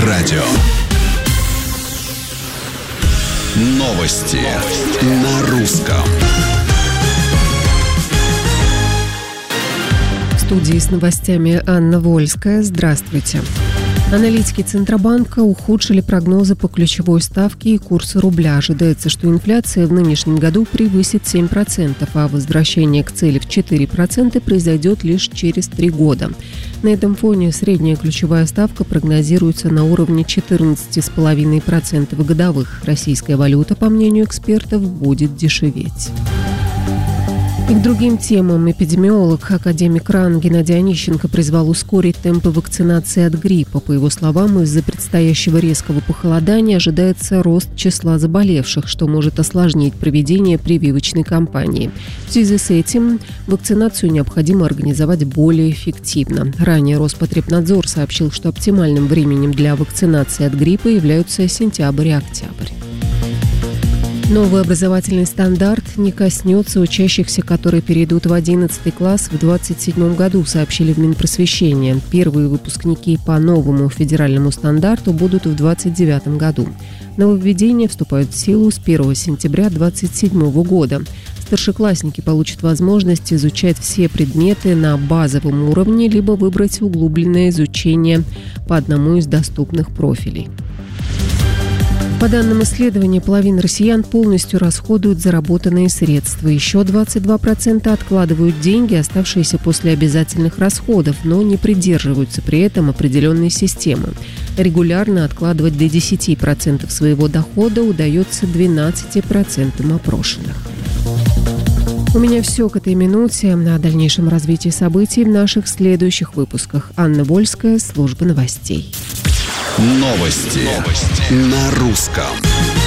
радио. Новости на русском. В студии с новостями Анна Вольская. Здравствуйте. Аналитики Центробанка ухудшили прогнозы по ключевой ставке и курсу рубля. Ожидается, что инфляция в нынешнем году превысит 7%, а возвращение к цели в 4% произойдет лишь через 3 года. На этом фоне средняя ключевая ставка прогнозируется на уровне 14,5% годовых. Российская валюта, по мнению экспертов, будет дешеветь. И к другим темам. Эпидемиолог, академик РАН Геннадий Онищенко призвал ускорить темпы вакцинации от гриппа. По его словам, из-за предстоящего резкого похолодания ожидается рост числа заболевших, что может осложнить проведение прививочной кампании. В связи с этим вакцинацию необходимо организовать более эффективно. Ранее Роспотребнадзор сообщил, что оптимальным временем для вакцинации от гриппа являются сентябрь и октябрь. Новый образовательный стандарт не коснется учащихся, которые перейдут в 11 класс в 2027 году, сообщили в Минпросвещении. Первые выпускники по новому федеральному стандарту будут в 2029 году. Нововведения вступают в силу с 1 сентября 2027 года. Старшеклассники получат возможность изучать все предметы на базовом уровне, либо выбрать углубленное изучение по одному из доступных профилей. По данным исследования, половина россиян полностью расходуют заработанные средства. Еще 22% откладывают деньги, оставшиеся после обязательных расходов, но не придерживаются при этом определенной системы. Регулярно откладывать до 10% своего дохода удается 12% опрошенных. У меня все к этой минуте. О дальнейшем развитии событий в наших следующих выпусках. Анна Вольская, служба новостей. Новости на русском.